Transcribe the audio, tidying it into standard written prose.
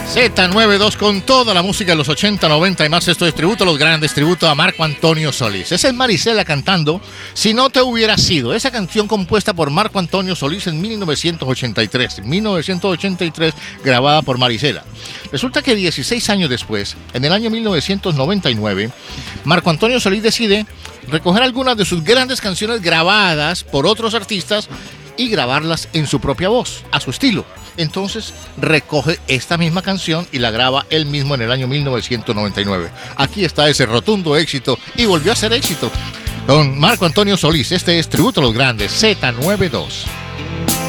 Z92 con toda la música de los 80, 90 y más. Esto es tributo a los grandes, tributo a Marco Antonio Solís. Esa es Marisela cantando Si no te hubiera sido. Esa canción compuesta por Marco Antonio Solís en 1983, grabada por Marisela. Resulta que 16 años después, en el año 1999, Marco Antonio Solís decide recoger algunas de sus grandes canciones grabadas por otros artistas y grabarlas en su propia voz, a su estilo. Entonces recoge esta misma canción y la graba él mismo en el año 1999. Aquí está ese rotundo éxito y volvió a ser éxito con Marco Antonio Solís. Este es Tributo a los Grandes, Z92.